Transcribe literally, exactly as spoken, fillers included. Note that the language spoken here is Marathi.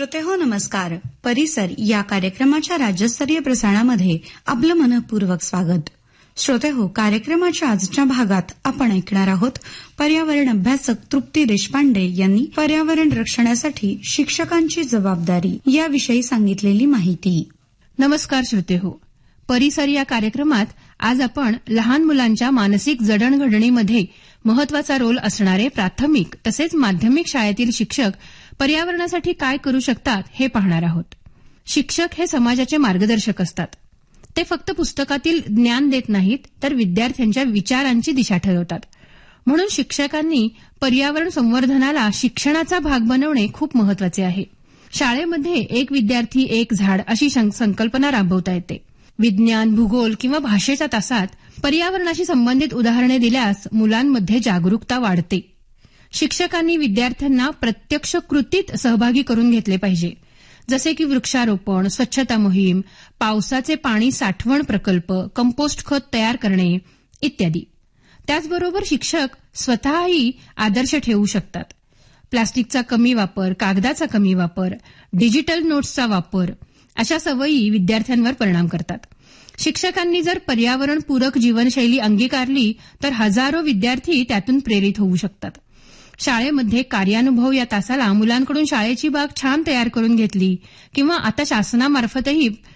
श्रोतेहो नमस्कार. परिसर या कार्यक्रमाच्या राज्यस्तरीय प्रसारणामध्ये आपलं मनःपूर्वक स्वागत. श्रोतेहो, कार्यक्रमाच्या आजच्या भागात आपण ऐकणार आहोत पर्यावरण अभ्यासक तृप्ती देशपांडे यांनी पर्यावरण रक्षणासाठी शिक्षकांची जबाबदारी याविषयी सांगितलेली माहिती. नमस्कार श्रोतेहो, परिसर या कार्यक्रमात आज आपण लहान मुलांच्या मानसिक जडणघडणीमध्ये महत्वाचा रोल असणारे प्राथमिक तसेच माध्यमिक शाळेतील शिक्षक पर्यावरणासाठी काय करू शकतात हे पाहणार आहोत. शिक्षक हे समाजाचे मार्गदर्शक असतात. ते फक्त पुस्तकातील ज्ञान देत नाहीत, तर विद्यार्थ्यांच्या विचारांची दिशा ठरवतात. म्हणून शिक्षकांनी पर्यावरण संवर्धनाला शिक्षणाचा भाग बनवणे खूप महत्वाचे आहे. शाळेमध्ये एक विद्यार्थी एक झाड अशी संकल्पना राबवता येते. विज्ञान, भूगोल किंवा भाषेच्या तासात पर्यावरणाशी संबंधित उदाहरणे दिल्यास मुलांमध्ये जागरूकता वाढते. शिक्षकांनी विद्यार्थ्यांना प्रत्यक्ष कृतीत सहभागी करून घेतले पाहिजे, जसे की वृक्षारोपण, स्वच्छता मोहीम, पावसाचे पाणी साठवण प्रकल्प, कंपोस्ट खत तयार करणे इत्यादी. त्याचबरोबर शिक्षक स्वतःही आदर्श ठेवू शकतात. प्लास्टिकचा कमी वापर, कागदाचा कमी वापर, डिजिटल नोट्सचा वापर अशा सवयी विद्यार्थ्यांवर परिणाम करतात. शिक्षकांनी जर पर्यावरणपूरक जीवनशैली अंगीकारली तर हजारो विद्यार्थी त्यातून प्रेरित होऊ शकतात. शाळेमध्ये कार्यानुभव या तासाला मुलांकडून शाळेची बाग छान तयार करून घेतली किंवा आता शासनामार्फतही